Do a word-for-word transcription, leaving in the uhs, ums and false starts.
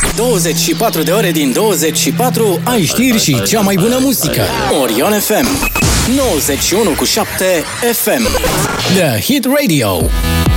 douăzeci și patru de ore din douăzeci și patru ai știri și cea mai bună muzică. Orion F M nouăzeci și unu virgulă șapte F M The Hit Radio.